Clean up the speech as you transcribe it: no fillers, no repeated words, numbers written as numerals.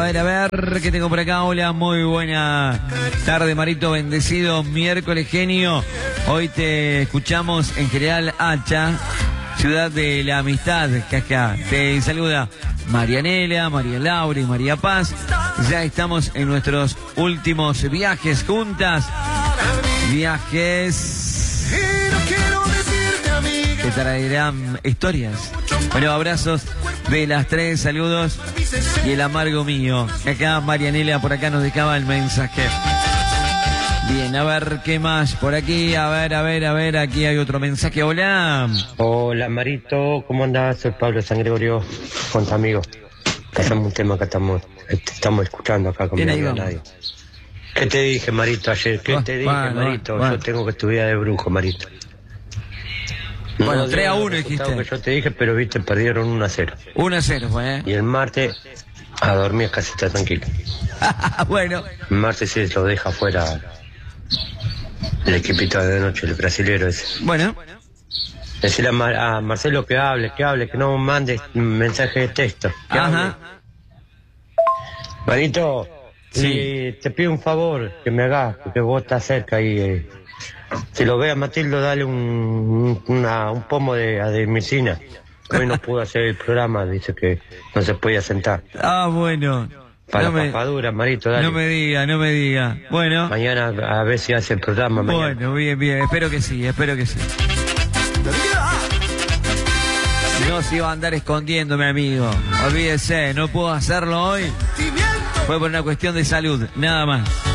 a ver, ¿qué tengo por acá? Hola, muy buena tarde, Marito, bendecido miércoles, genio. Hoy te escuchamos en General Hacha, ciudad de la amistad, que acá te saluda Marianela, María Laura y María Paz. Ya estamos en nuestros últimos viajes juntas. Viajes que traerán historias. Bueno, abrazos de las tres, saludos y el amargo mío. Acá Marianela por acá nos dejaba el mensaje. Bien, a ver qué más por aquí, a ver, aquí hay otro mensaje. Hola. Hola Marito, ¿cómo andás? Soy Pablo San Gregorio, con tu amigo. Hacemos un tema que estamos escuchando acá con mi amigo Nadie. ¿Qué te dije, Marito, ayer? ¿Qué te dije, Marito? Yo tengo que estudiar de brujo, Marito. Bueno, 3-1 dijiste. Que yo te dije, pero viste, perdieron 1-0. 1-0 fue, Y el martes a dormir casi está tranquilo. Bueno. El martes sí lo deja fuera el equipito de noche, el brasilero ese. Bueno. Decirle a Marcelo que hable, que no mande mensaje de texto. Ajá. Marito, sí. Te pido un favor que me hagas, porque vos estás cerca y si lo ve a Matildo, dale un pomo de ademicina. Hoy no pudo hacer el programa, dice que no se podía sentar. Ah, bueno. Para la papadura, Marito, dale. No me diga. Bueno. Mañana a ver si hace el programa. Bueno, bien, espero que sí. No se iba a andar escondiéndome, amigo. Olvídese, no puedo hacerlo hoy. Fue por una cuestión de salud, nada más.